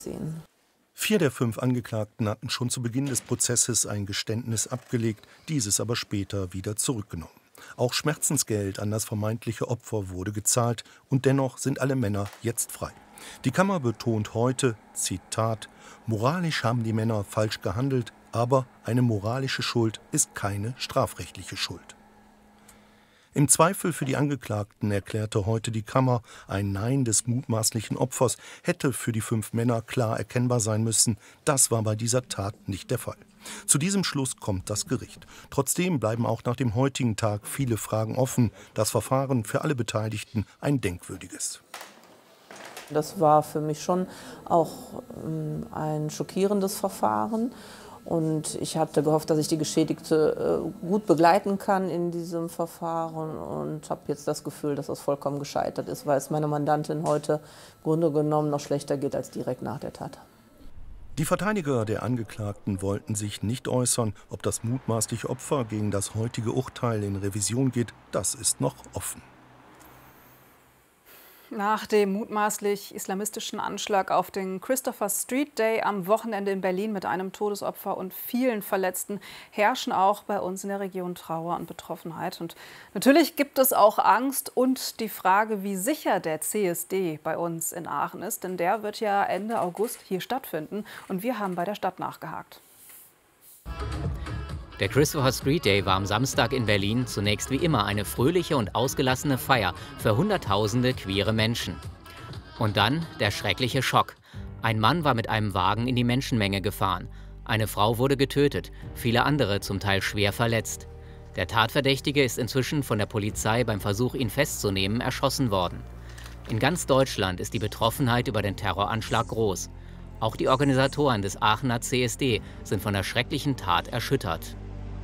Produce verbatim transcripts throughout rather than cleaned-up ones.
sehen. Vier der fünf Angeklagten hatten schon zu Beginn des Prozesses ein Geständnis abgelegt, dieses aber später wieder zurückgenommen. Auch Schmerzensgeld an das vermeintliche Opfer wurde gezahlt und dennoch sind alle Männer jetzt frei. Die Kammer betont heute, Zitat, moralisch haben die Männer falsch gehandelt, aber eine moralische Schuld ist keine strafrechtliche Schuld. Im Zweifel für die Angeklagten erklärte heute die Kammer, ein Nein des mutmaßlichen Opfers hätte für die fünf Männer klar erkennbar sein müssen. Das war bei dieser Tat nicht der Fall. Zu diesem Schluss kommt das Gericht. Trotzdem bleiben auch nach dem heutigen Tag viele Fragen offen. Das Verfahren für alle Beteiligten ein denkwürdiges. Das war für mich schon auch ähm, ein schockierendes Verfahren. Und ich hatte gehofft, dass ich die Geschädigte äh, gut begleiten kann in diesem Verfahren und habe jetzt das Gefühl, dass das vollkommen gescheitert ist, weil es meiner Mandantin heute im Grunde genommen noch schlechter geht als direkt nach der Tat. Die Verteidiger der Angeklagten wollten sich nicht äußern, ob das mutmaßliche Opfer gegen das heutige Urteil in Revision geht, das ist noch offen. Nach dem mutmaßlich islamistischen Anschlag auf den Christopher Street Day am Wochenende in Berlin mit einem Todesopfer und vielen Verletzten herrschen auch bei uns in der Region Trauer und Betroffenheit. Und natürlich gibt es auch Angst und die Frage, wie sicher der C S D bei uns in Aachen ist. Denn der wird ja Ende August hier stattfinden und wir haben bei der Stadt nachgehakt. Der Christopher Street Day war am Samstag in Berlin zunächst wie immer eine fröhliche und ausgelassene Feier für Hunderttausende queere Menschen. Und dann der schreckliche Schock. Ein Mann war mit einem Wagen in die Menschenmenge gefahren. Eine Frau wurde getötet, viele andere zum Teil schwer verletzt. Der Tatverdächtige ist inzwischen von der Polizei beim Versuch, ihn festzunehmen, erschossen worden. In ganz Deutschland ist die Betroffenheit über den Terroranschlag groß. Auch die Organisatoren des Aachener C S D sind von der schrecklichen Tat erschüttert.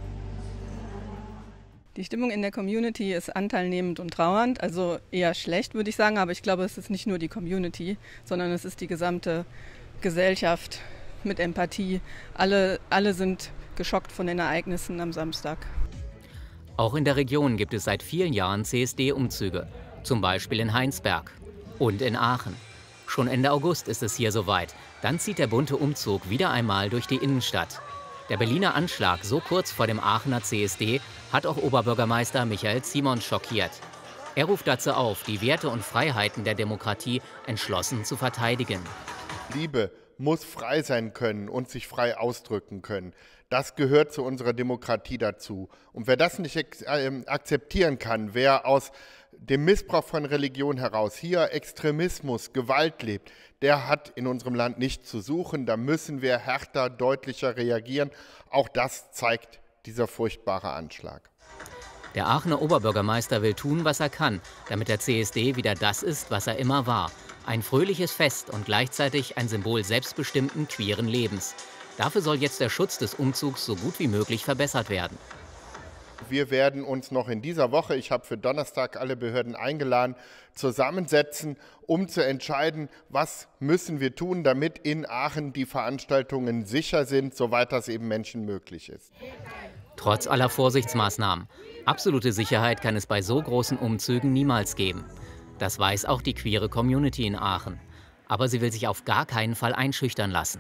Die Stimmung in der Community ist anteilnehmend und trauernd, also eher schlecht, würde ich sagen. Aber ich glaube, es ist nicht nur die Community, sondern es ist die gesamte Gesellschaft mit Empathie. Alle, alle sind geschockt von den Ereignissen am Samstag. Auch in der Region gibt es seit vielen Jahren C S D-Umzüge, zum Beispiel in Heinsberg und in Aachen. Schon Ende August ist es hier soweit. Dann zieht der bunte Umzug wieder einmal durch die Innenstadt. Der Berliner Anschlag so kurz vor dem Aachener C S D hat auch Oberbürgermeister Michael Simon schockiert. Er ruft dazu auf, die Werte und Freiheiten der Demokratie entschlossen zu verteidigen. Liebe muss frei sein können und sich frei ausdrücken können. Das gehört zu unserer Demokratie dazu. Und wer das nicht akzeptieren kann, wer aus dem Missbrauch von Religion heraus hier Extremismus, Gewalt lebt, der hat in unserem Land nichts zu suchen. Da müssen wir härter, deutlicher reagieren. Auch das zeigt dieser furchtbare Anschlag. Der Aachener Oberbürgermeister will tun, was er kann, damit der C S D wieder das ist, was er immer war. Ein fröhliches Fest und gleichzeitig ein Symbol selbstbestimmten queeren Lebens. Dafür soll jetzt der Schutz des Umzugs so gut wie möglich verbessert werden. Wir werden uns noch in dieser Woche, ich habe für Donnerstag alle Behörden eingeladen, zusammensetzen, um zu entscheiden, was müssen wir tun, damit in Aachen die Veranstaltungen sicher sind, soweit das eben Menschen möglich ist. Trotz aller Vorsichtsmaßnahmen. Absolute Sicherheit kann es bei so großen Umzügen niemals geben. Das weiß auch die queere Community in Aachen. Aber sie will sich auf gar keinen Fall einschüchtern lassen.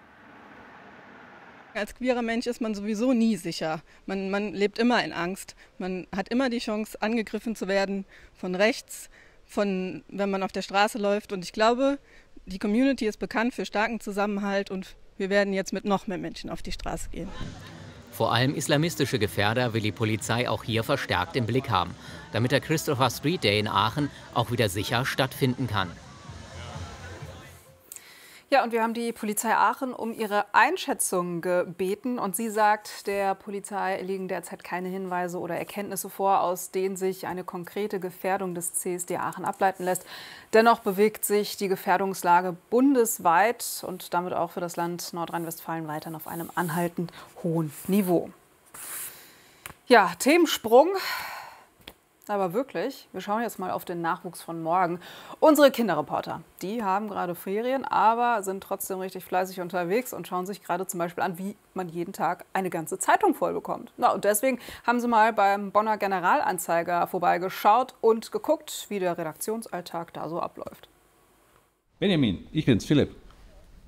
Als queerer Mensch ist man sowieso nie sicher. Man, man lebt immer in Angst. Man hat immer die Chance, angegriffen zu werden von rechts, von, wenn man auf der Straße läuft. Und ich glaube, die Community ist bekannt für starken Zusammenhalt und wir werden jetzt mit noch mehr Menschen auf die Straße gehen. Vor allem islamistische Gefährder will die Polizei auch hier verstärkt im Blick haben, damit der Christopher Street Day in Aachen auch wieder sicher stattfinden kann. Ja, und wir haben die Polizei Aachen um ihre Einschätzung gebeten. Und sie sagt, der Polizei liegen derzeit keine Hinweise oder Erkenntnisse vor, aus denen sich eine konkrete Gefährdung des C S D Aachen ableiten lässt. Dennoch bewegt sich die Gefährdungslage bundesweit und damit auch für das Land Nordrhein-Westfalen weiterhin auf einem anhaltend hohen Niveau. Ja, Themensprung. Aber wirklich, wir schauen jetzt mal auf den Nachwuchs von morgen. Unsere Kinderreporter, die haben gerade Ferien, aber sind trotzdem richtig fleißig unterwegs und schauen sich gerade zum Beispiel an, wie man jeden Tag eine ganze Zeitung voll bekommt. Na, und deswegen haben sie mal beim Bonner Generalanzeiger vorbeigeschaut und geguckt, wie der Redaktionsalltag da so abläuft. Benjamin, ich bin's, Philipp.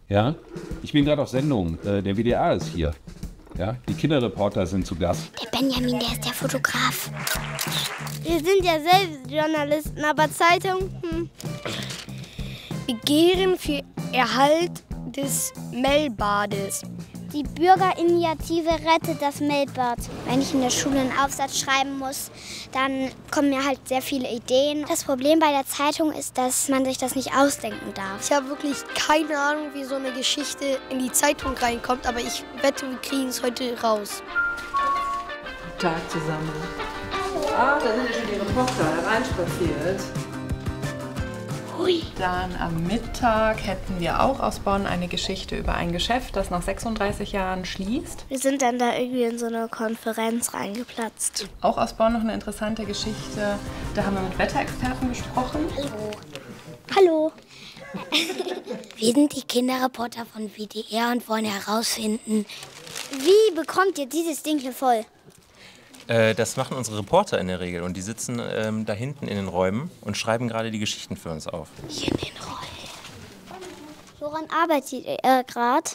Ja, ich bin gerade auf Sendung. Der W D R ist hier. Ja, die Kinderreporter sind zu Gast. Der Benjamin, der ist der Fotograf. Wir sind ja selbst Journalisten, aber Zeitung, hm. Begehren für Erhalt des Mellbades. Die Bürgerinitiative rettet das Mellbad. Wenn ich in der Schule einen Aufsatz schreiben muss, dann kommen mir halt sehr viele Ideen. Das Problem bei der Zeitung ist, dass man sich das nicht ausdenken darf. Ich habe wirklich keine Ahnung, wie so eine Geschichte in die Zeitung reinkommt, aber ich wette, wir kriegen es heute raus. Tag zusammen. Ah, da sind schon die Reporter hereinspaziert. Hui. Dann am Mittag hätten wir auch aus Bonn eine Geschichte über ein Geschäft, das nach sechsunddreißig Jahren schließt. Wir sind dann da irgendwie in so eine Konferenz reingeplatzt. Auch aus Bonn noch eine interessante Geschichte. Da haben wir mit Wetterexperten gesprochen. Hallo. Hallo. Wir sind die Kinderreporter von W D R und wollen herausfinden, wie bekommt ihr dieses Ding hier voll? Das machen unsere Reporter in der Regel und die sitzen ähm, da hinten in den Räumen und schreiben gerade die Geschichten für uns auf. Hier in den Räumen. Woran arbeitet ihr äh, gerade?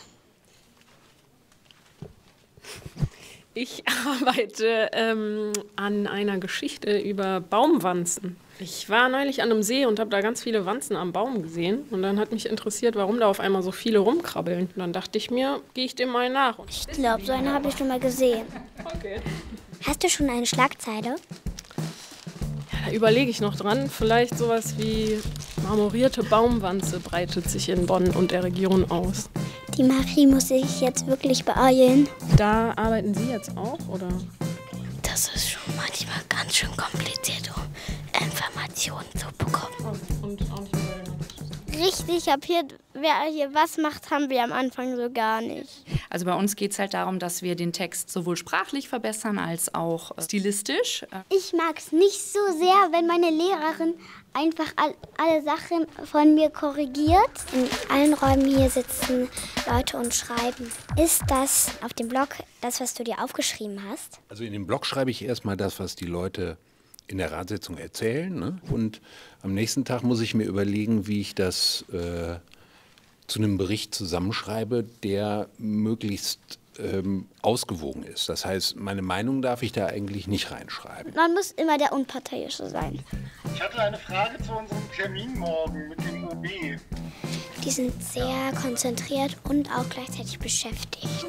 Ich arbeite ähm, an einer Geschichte über Baumwanzen. Ich war neulich an einem See und habe da ganz viele Wanzen am Baum gesehen. Und dann hat mich interessiert, warum da auf einmal so viele rumkrabbeln. Und dann dachte ich mir, gehe ich dem mal nach. Ich glaube, so eine habe ich schon mal gesehen. Okay. Hast du schon eine Schlagzeile? Ja, da überlege ich noch dran. Vielleicht sowas wie marmorierte Baumwanze breitet sich in Bonn und der Region aus. Die Marie muss sich jetzt wirklich beeilen. Da arbeiten Sie jetzt auch, oder? Das ist schon manchmal ganz schön kompliziert, um Informationen zu bekommen. Oh, und auch nicht mehr. Richtig kapiert, wer hier was macht, haben wir am Anfang so gar nicht. Also bei uns geht es halt darum, dass wir den Text sowohl sprachlich verbessern als auch stilistisch. Ich mag es nicht so sehr, wenn meine Lehrerin einfach all, alle Sachen von mir korrigiert. In allen Räumen hier sitzen Leute und schreiben. Ist das auf dem Blog das, was du dir aufgeschrieben hast? Also in dem Blog schreibe ich erstmal das, was die Leute in der Ratssitzung erzählen. Ne? Und am nächsten Tag muss ich mir überlegen, wie ich das äh, zu einem Bericht zusammenschreibe, der möglichst ähm, ausgewogen ist. Das heißt, meine Meinung darf ich da eigentlich nicht reinschreiben. Man muss immer der Unparteiische sein. Ich hatte eine Frage zu unserem Termin morgen mit dem O B. Die sind sehr konzentriert und auch gleichzeitig beschäftigt.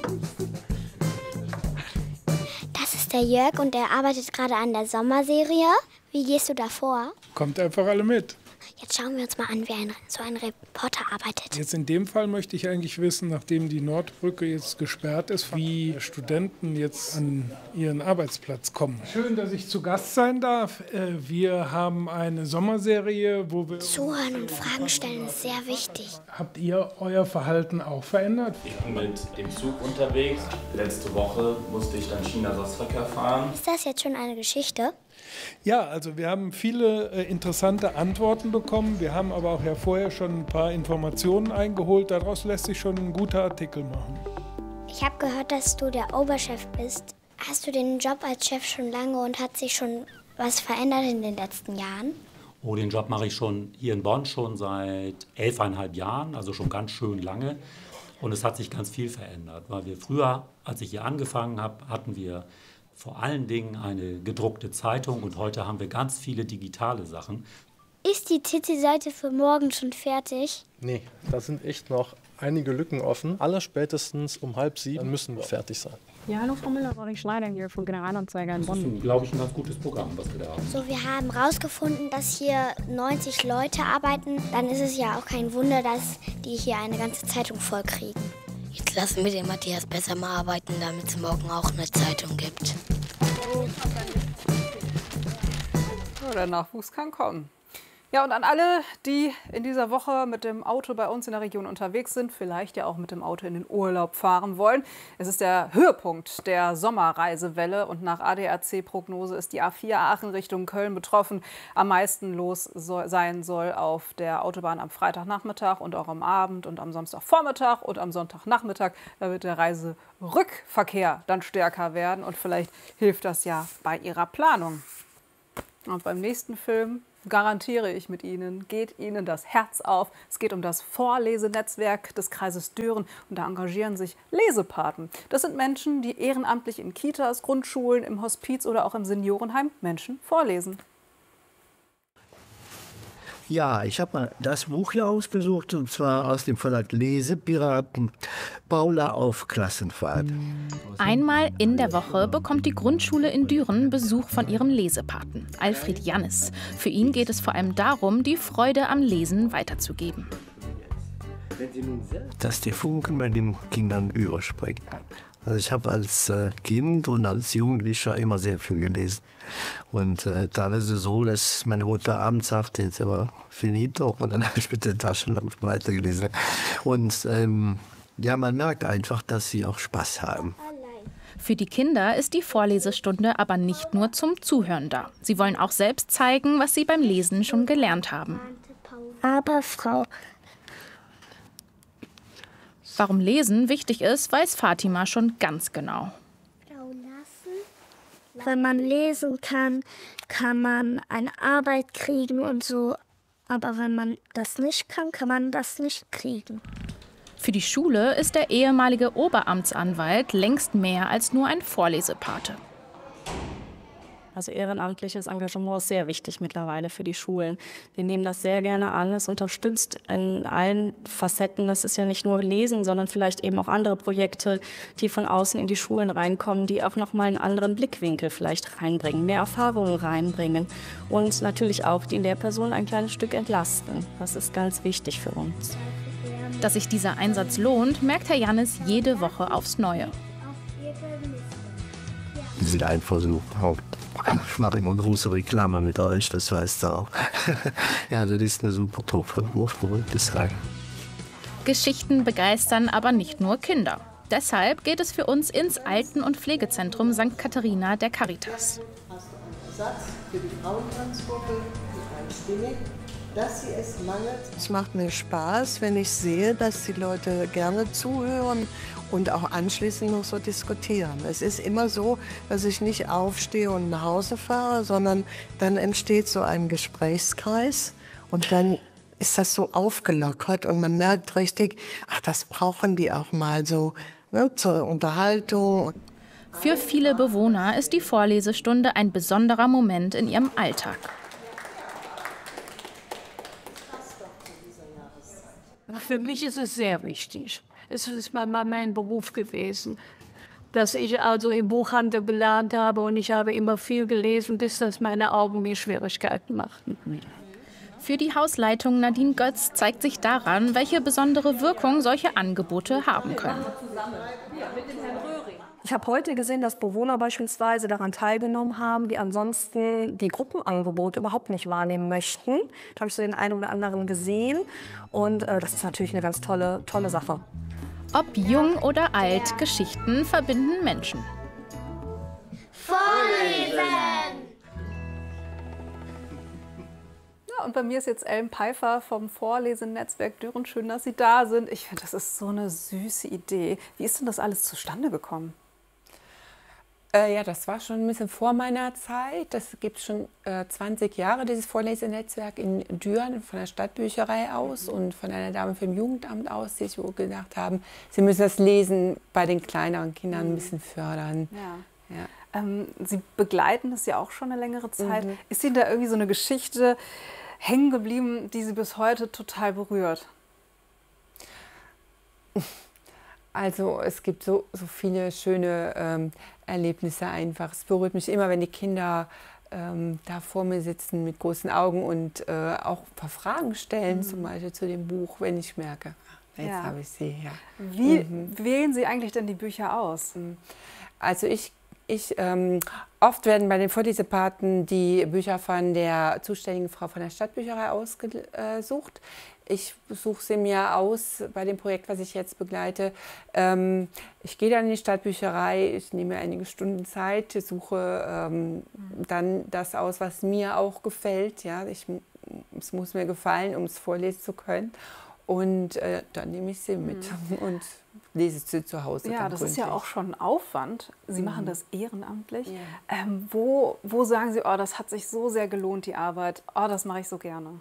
Das ist der Jörg und der arbeitet gerade an der Sommerserie. Wie gehst du da vor? Kommt einfach alle mit. Jetzt schauen wir uns mal an, wie ein, so ein Reporter arbeitet. Jetzt in dem Fall möchte ich eigentlich wissen, nachdem die Nordbrücke jetzt gesperrt ist, wie Studenten jetzt an ihren Arbeitsplatz kommen. Schön, dass ich zu Gast sein darf. Wir haben eine Sommerserie, wo wir... Zuhören und Fragen stellen ist sehr wichtig. Habt ihr euer Verhalten auch verändert? Ich bin mit dem Zug unterwegs. Letzte Woche musste ich dann China-Ersatzverkehr fahren. Ist das jetzt schon eine Geschichte? Ja, also wir haben viele äh, interessante Antworten bekommen. Wir haben aber auch ja vorher schon ein paar Informationen eingeholt. Daraus lässt sich schon ein guter Artikel machen. Ich habe gehört, dass du der Oberchef bist. Hast du den Job als Chef schon lange und hat sich schon was verändert in den letzten Jahren? Oh, den Job mache ich schon hier in Bonn schon seit elfeinhalb Jahren, also schon ganz schön lange. Und es hat sich ganz viel verändert, weil wir früher, als ich hier angefangen habe, hatten wir vor allen Dingen eine gedruckte Zeitung und heute haben wir ganz viele digitale Sachen. Ist die Titelseite für morgen schon fertig? Nee, da sind echt noch einige Lücken offen. Allerspätestens um halb sieben müssen wir fertig sein. Ja, hallo Frau Müller, Roderick Schneider hier von Generalanzeiger in Bonn. Das ist, glaube ich, ein ganz gutes Programm, was wir da haben. So, wir haben herausgefunden, dass hier neunzig Leute arbeiten. Dann ist es ja auch kein Wunder, dass die hier eine ganze Zeitung voll kriegen. Jetzt lassen wir den Matthias besser mal arbeiten, damit es morgen auch eine Zeitung gibt. Ja, der Nachwuchs kann kommen. Ja, und an alle, die in dieser Woche mit dem Auto bei uns in der Region unterwegs sind, vielleicht ja auch mit dem Auto in den Urlaub fahren wollen. Es ist der Höhepunkt der Sommerreisewelle und nach A D A C-Prognose ist die A vier Aachen Richtung Köln betroffen. Am meisten los soll, sein soll auf der Autobahn am Freitagnachmittag und auch am Abend und am Samstagvormittag und am Sonntagnachmittag. Da wird der Reiserückverkehr dann stärker werden und vielleicht hilft das ja bei Ihrer Planung. Und beim nächsten Film garantiere ich mit Ihnen, geht Ihnen das Herz auf. Es geht um das Vorlesenetzwerk des Kreises Düren und da engagieren sich Lesepaten. Das sind Menschen, die ehrenamtlich in Kitas, Grundschulen, im Hospiz oder auch im Seniorenheim Menschen vorlesen. Ja, ich habe mal das Buch hier ausgesucht, und zwar aus dem Verlag Lesepiraten, Paula auf Klassenfahrt. Einmal in der Woche bekommt die Grundschule in Düren Besuch von ihrem Lesepaten, Alfred Jannis. Für ihn geht es vor allem darum, die Freude am Lesen weiterzugeben. Dass der Funken bei den Kindern überspringt. Also ich habe als äh, Kind und als Jugendlicher immer sehr viel gelesen. Und äh, dann ist es so, dass meine Mutter abends sagt, jetzt aber finito. Und dann habe ich mit der Taschenlampe weitergelesen. Und ähm, ja, man merkt einfach, dass sie auch Spaß haben. Für die Kinder ist die Vorlesestunde aber nicht nur zum Zuhören da. Sie wollen auch selbst zeigen, was sie beim Lesen schon gelernt haben. Aber Frau... Warum Lesen wichtig ist, weiß Fatima schon ganz genau. Wenn man lesen kann, kann man eine Arbeit kriegen und so. Aber wenn man das nicht kann, kann man das nicht kriegen. Für die Schule ist der ehemalige Oberamtsanwalt längst mehr als nur ein Vorlesepate. Also ehrenamtliches Engagement ist sehr wichtig mittlerweile für die Schulen. Wir nehmen das sehr gerne an. Es unterstützt in allen Facetten. Das ist ja nicht nur Lesen, sondern vielleicht eben auch andere Projekte, die von außen in die Schulen reinkommen, die auch noch mal einen anderen Blickwinkel vielleicht reinbringen, mehr Erfahrungen reinbringen und natürlich auch die Lehrpersonen ein kleines Stück entlasten. Das ist ganz wichtig für uns. Dass sich dieser Einsatz lohnt, merkt Herr Jannis jede Woche aufs Neue. Die sind einfach so, ich mache immer große Reklame mit euch, das weißt du auch. Ja, das ist eine super Truppe, muss man sagen. Geschichten begeistern aber nicht nur Kinder. Deshalb geht es für uns ins Alten- und Pflegezentrum Sankt Katharina der Caritas. Hast du einen Satz für die Frauentanzgruppe, die einstimmig, dass sie es mangelt? Es macht mir Spaß, wenn ich sehe, dass die Leute gerne zuhören und auch anschließend noch so diskutieren. Es ist immer so, dass ich nicht aufstehe und nach Hause fahre, sondern dann entsteht so ein Gesprächskreis und dann ist das so aufgelockert und man merkt richtig, ach, das brauchen die auch mal so, ne, zur Unterhaltung. Für viele Bewohner ist die Vorlesestunde ein besonderer Moment in ihrem Alltag. Für mich ist es sehr wichtig. Es ist mal mein Beruf gewesen, dass ich also im Buchhandel gelernt habe und ich habe immer viel gelesen, bis das meine Augen mir Schwierigkeiten machten. Für die Hausleitung Nadine Götz zeigt sich daran, welche besondere Wirkung solche Angebote haben können. Ich habe heute gesehen, dass Bewohner beispielsweise daran teilgenommen haben, die ansonsten die Gruppenangebote überhaupt nicht wahrnehmen möchten. Da habe ich so den einen oder anderen gesehen und äh, das ist natürlich eine ganz tolle, tolle Sache. Ob jung oder alt, Geschichten verbinden Menschen. Vorlesen! Ja, und bei mir ist jetzt Ellen Peifer vom Vorlesenetzwerk Düren. Schön, dass Sie da sind. Ich finde, das ist so eine süße Idee. Wie ist denn das alles zustande gekommen? Äh, ja, das war schon ein bisschen vor meiner Zeit. Das gibt schon äh, zwanzig Jahre, dieses Vorlesenetzwerk in Düren, von der Stadtbücherei aus und von einer Dame vom Jugendamt aus, die sich gedacht haben, sie müssen das Lesen bei den kleineren Kindern ein bisschen fördern. Ja. Ja. Ähm, Sie begleiten das ja auch schon eine längere Zeit. Mhm. Ist Ihnen da irgendwie so eine Geschichte hängen geblieben, die Sie bis heute total berührt? Also es gibt so, so viele schöne ähm, Erlebnisse einfach. Es berührt mich immer, wenn die Kinder ähm, da vor mir sitzen mit großen Augen und äh, auch ein paar Fragen stellen, mhm. zum Beispiel zu dem Buch, wenn ich merke, jetzt Ja. habe ich sie. Ja. Wie Mhm. wählen Sie eigentlich denn die Bücher aus? Also ich, ich ähm, oft werden bei den Vorlesepaten die Bücher von der zuständigen Frau von der Stadtbücherei ausgesucht. Ich suche sie mir aus bei dem Projekt, was ich jetzt begleite. Ähm, ich gehe dann in die Stadtbücherei, ich nehme mir einige Stunden Zeit, suche ähm, dann das aus, was mir auch gefällt. Ja, ich, es muss mir gefallen, um es vorlesen zu können. Und äh, dann nehme ich sie mit. Mhm. Und lese sie zu Hause. Ja, das ist ja auch schon Aufwand. Sie Mhm. machen das ehrenamtlich. Ja. Ähm, wo, wo sagen Sie, oh, das hat sich so sehr gelohnt, die Arbeit, oh, das mache ich so gerne?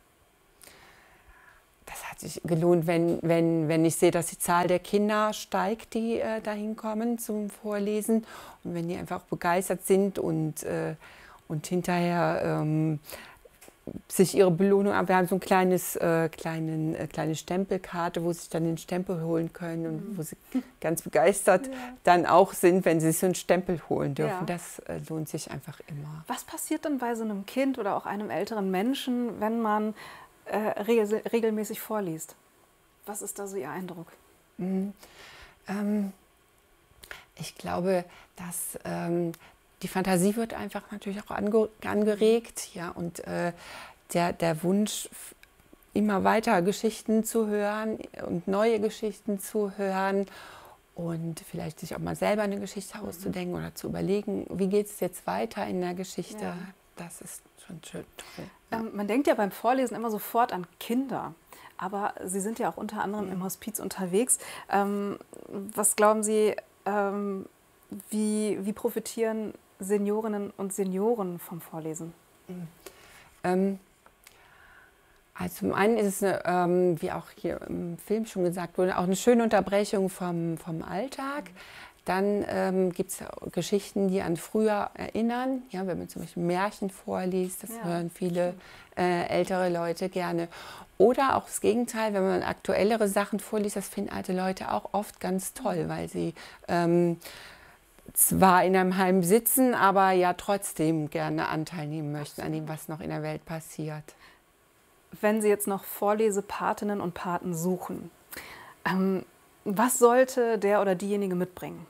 Das hat sich gelohnt, wenn, wenn, wenn ich sehe, dass die Zahl der Kinder steigt, die äh, dahin kommen zum Vorlesen. Und wenn die einfach begeistert sind und, äh, und hinterher ähm, sich ihre Belohnung haben. Wir haben so ein kleines, äh, kleinen, äh, kleine Stempelkarte, wo sie sich dann den Stempel holen können und mhm. wo sie ganz begeistert ja. dann auch sind, wenn sie sich so einen Stempel holen dürfen. Ja. Das äh, lohnt sich einfach immer. Was passiert dann bei so einem Kind oder auch einem älteren Menschen, wenn man äh, regel regelmäßig vorliest? Was ist da so Ihr Eindruck? Mhm. Ähm, ich glaube, dass ähm, die Fantasie wird einfach natürlich auch ange angeregt, ja, und äh, der, der Wunsch, immer weiter Geschichten zu hören und neue Geschichten zu hören und vielleicht sich auch mal selber eine Geschichte auszudenken oder zu überlegen, wie geht es jetzt weiter in der Geschichte. Ja. Das ist schon schön toll. Ja. Ähm, man denkt ja beim Vorlesen immer sofort an Kinder. Aber Sie sind ja auch unter anderem im Hospiz unterwegs. Ähm, was glauben Sie, ähm, wie, wie profitieren Seniorinnen und Senioren vom Vorlesen? Mhm. Ähm, also zum einen ist es, eine, ähm, wie auch hier im Film schon gesagt wurde, auch eine schöne Unterbrechung vom, vom Alltag. Dann ähm, gibt es Geschichten, die an früher erinnern. Ja, wenn man zum Beispiel Märchen vorliest, das ja. hören viele äh, ältere Leute gerne. Oder auch das Gegenteil, wenn man aktuellere Sachen vorliest, das finden alte Leute auch oft ganz toll, weil sie ähm, zwar in einem Heim sitzen, aber ja trotzdem gerne Anteil nehmen möchten an dem, was noch in der Welt passiert. Wenn Sie jetzt noch Vorlesepatinnen und Paten suchen, ähm, was sollte der oder diejenige mitbringen?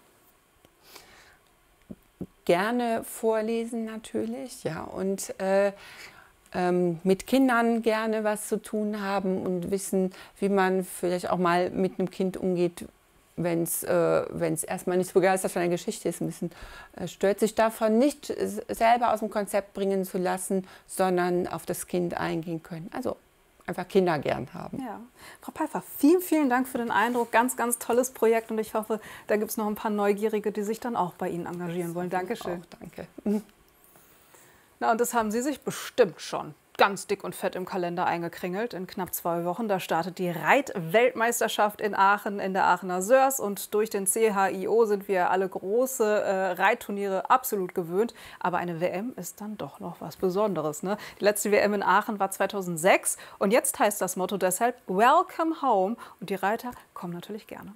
Gerne vorlesen natürlich, ja, und äh, ähm, mit Kindern gerne was zu tun haben und wissen, wie man vielleicht auch mal mit einem Kind umgeht, wenn es äh, wenn's erstmal nicht so begeistert von der Geschichte ist, ein bisschen äh, stört, sich davon nicht selber aus dem Konzept bringen zu lassen, sondern auf das Kind eingehen können. Also einfach Kinder gern haben. Ja. Frau Pfeiffer, vielen, vielen Dank für den Eindruck. Ganz, ganz tolles Projekt und ich hoffe, da gibt es noch ein paar Neugierige, die sich dann auch bei Ihnen engagieren wollen. Dankeschön. Auch, danke. Na, und das haben Sie sich bestimmt schon ganz dick und fett im Kalender eingekringelt. In knapp zwei Wochen, da startet die Reit-Weltmeisterschaft in Aachen in der Aachener Sörs. Und durch den C H I O sind wir alle große äh, Reitturniere absolut gewöhnt. Aber eine W M ist dann doch noch was Besonderes, ne? Die letzte W M in Aachen war zweitausendsechs. Und jetzt heißt das Motto deshalb Welcome Home. Und die Reiter kommen natürlich gerne.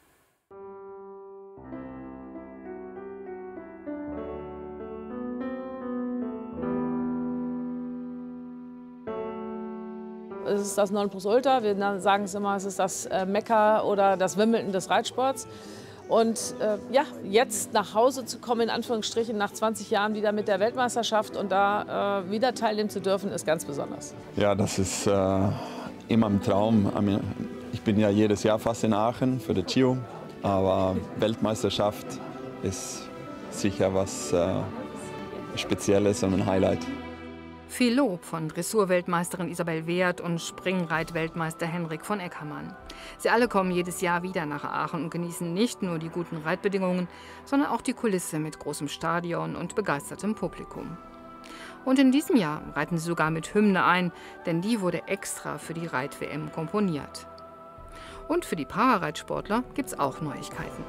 Es ist das Nonplusultra. Wir sagen es immer, es ist das Mekka oder das Wimbledon des Reitsports. Und äh, ja, jetzt nach Hause zu kommen, in Anführungsstrichen, nach zwanzig Jahren wieder mit der Weltmeisterschaft und da äh, wieder teilnehmen zu dürfen, ist ganz besonders. Ja, das ist äh, immer ein Traum. Ich bin ja jedes Jahr fast in Aachen für die T I O, aber Weltmeisterschaft ist sicher was äh, Spezielles und ein Highlight. Viel Lob von Dressurweltmeisterin Isabel Wehrt und Springreitweltmeister Henrik von Eckermann. Sie alle kommen jedes Jahr wieder nach Aachen und genießen nicht nur die guten Reitbedingungen, sondern auch die Kulisse mit großem Stadion und begeistertem Publikum. Und in diesem Jahr reiten sie sogar mit Hymne ein, denn die wurde extra für die Reit-W M komponiert. Und für die Parareitsportler gibt es auch Neuigkeiten.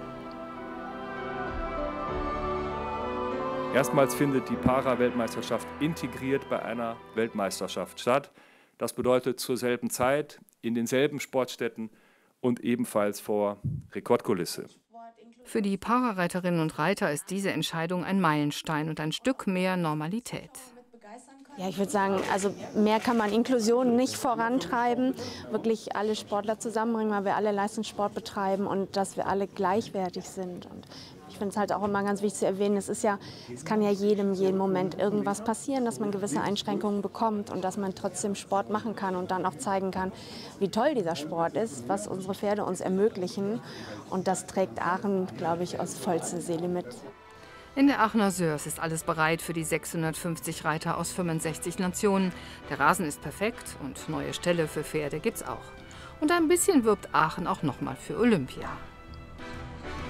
Erstmals findet die Para-Weltmeisterschaft integriert bei einer Weltmeisterschaft statt. Das bedeutet zur selben Zeit, in denselben Sportstätten und ebenfalls vor Rekordkulisse. Für die Parareiterinnen und Reiter ist diese Entscheidung ein Meilenstein und ein Stück mehr Normalität. Ja, ich würde sagen, also mehr kann man Inklusion nicht vorantreiben, wirklich alle Sportler zusammenbringen, weil wir alle Leistungssport betreiben und dass wir alle gleichwertig sind. Und ich finde es halt auch immer ganz wichtig zu erwähnen, es ist ja, es kann ja jedem, jeden Moment irgendwas passieren, dass man gewisse Einschränkungen bekommt und dass man trotzdem Sport machen kann und dann auch zeigen kann, wie toll dieser Sport ist, was unsere Pferde uns ermöglichen. Und das trägt Aachen, glaube ich, aus vollster Seele mit. In der Aachener Sörs ist alles bereit für die sechshundertfünfzig Reiter aus fünfundsechzig Nationen. Der Rasen ist perfekt und neue Ställe für Pferde gibt's auch. Und ein bisschen wirbt Aachen auch noch mal für Olympia.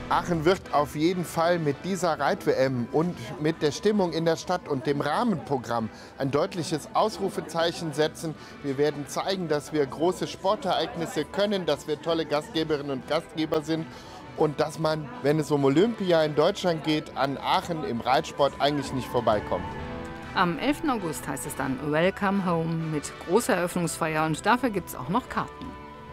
Aachen wird auf jeden Fall mit dieser Reit-W M und mit der Stimmung in der Stadt und dem Rahmenprogramm ein deutliches Ausrufezeichen setzen. Wir werden zeigen, dass wir große Sportereignisse können, dass wir tolle Gastgeberinnen und Gastgeber sind und dass man, wenn es um Olympia in Deutschland geht, an Aachen im Reitsport eigentlich nicht vorbeikommt. Am elften August heißt es dann Welcome Home mit großer Eröffnungsfeier und dafür gibt es auch noch Karten.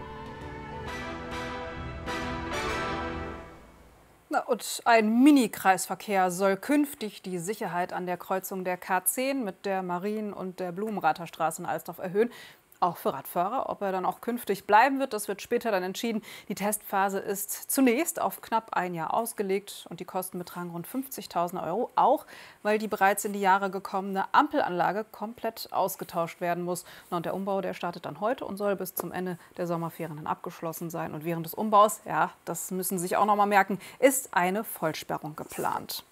Na, und ein Mini-Kreisverkehr soll künftig die Sicherheit an der Kreuzung der K zehn mit der Marien- und der Blumenrather Straße in Alsdorf erhöhen. Auch für Radfahrer. Ob er dann auch künftig bleiben wird, das wird später dann entschieden. Die Testphase ist zunächst auf knapp ein Jahr ausgelegt und die Kosten betragen rund fünfzigtausend Euro. Auch weil die bereits in die Jahre gekommene Ampelanlage komplett ausgetauscht werden muss. Und der Umbau, der startet dann heute und soll bis zum Ende der Sommerferien dann abgeschlossen sein. Und während des Umbaus, ja, das müssen Sie sich auch noch mal merken, ist eine Vollsperrung geplant.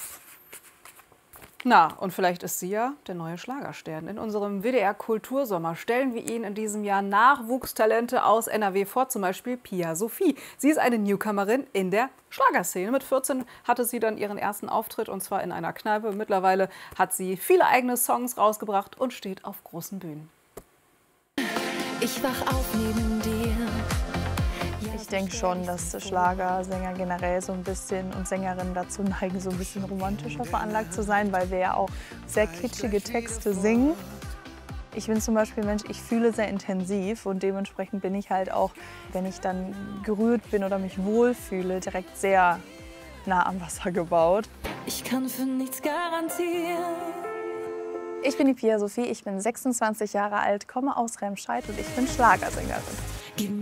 Na, und vielleicht ist sie ja der neue Schlagerstern. In unserem W D R Kultursommer stellen wir Ihnen in diesem Jahr Nachwuchstalente aus N R W vor, zum Beispiel Pia Sophie. Sie ist eine Newcomerin in der Schlagerszene. Mit vierzehn hatte sie dann ihren ersten Auftritt und zwar in einer Kneipe. Mittlerweile hat sie viele eigene Songs rausgebracht und steht auf großen Bühnen. Ich wach auf neben dir. Ich denke schon, dass Schlagersänger generell so ein bisschen und Sängerinnen dazu neigen, so ein bisschen romantischer veranlagt zu sein, weil wir ja auch sehr kitschige Texte singen. Ich bin zum Beispiel Mensch, ich fühle sehr intensiv und dementsprechend bin ich halt auch, wenn ich dann gerührt bin oder mich wohlfühle, direkt sehr nah am Wasser gebaut. Ich kann für nichts garantieren. Ich bin die Pia Sophie, ich bin sechsundzwanzig Jahre alt, komme aus Remscheid und ich bin Schlagersängerin.